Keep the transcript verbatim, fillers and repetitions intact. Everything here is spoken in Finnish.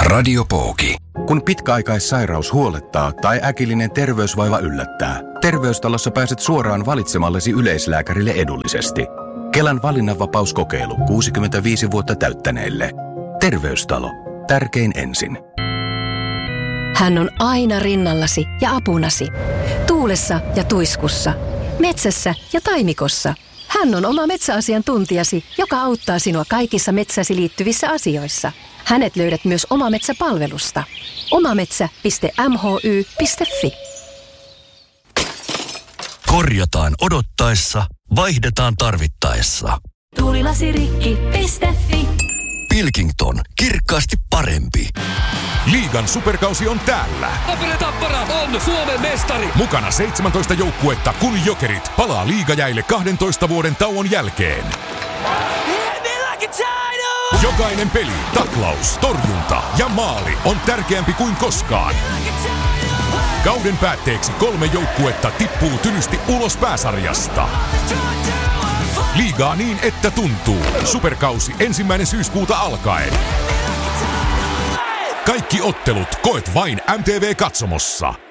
Radiopooki. Kun pitkäaikaissairaus huolettaa tai äkillinen terveysvaiva yllättää, Terveystalossa pääset suoraan valitsemallesi yleislääkärille edullisesti. Kelan valinnanvapauskokeilu kuusikymmentäviisi vuotta täyttäneille. Terveystalo. Tärkein ensin. Hän on aina rinnallasi ja apunasi. Tuulessa ja tuiskussa. Metsässä ja taimikossa. Hän on oma metsäasiantuntijasi, joka auttaa sinua kaikissa metsäsi liittyvissä asioissa. Hänet löydät myös Omametsä-palvelusta. omametsä piste m h y piste f i. Korjataan odottaessa, vaihdetaan tarvittaessa. Tuulilasirikki piste f i. Pilkington. Kirkkaasti parempi. Liigan superkausi on täällä. Tappara Tappara on Suomen mestari. Mukana seitsemäntoista joukkuetta, kun Jokerit palaa liigajäille kahdentoista vuoden tauon jälkeen. Jokainen peli, taklaus, torjunta ja maali on tärkeämpi kuin koskaan. Kauden päätteeksi kolme joukkuetta tippuu tylysti ulos pääsarjasta. Liigaa niin, että tuntuu. Superkausi ensimmäinen syyskuuta alkaen. Kaikki ottelut koet vain M T V-katsomossa.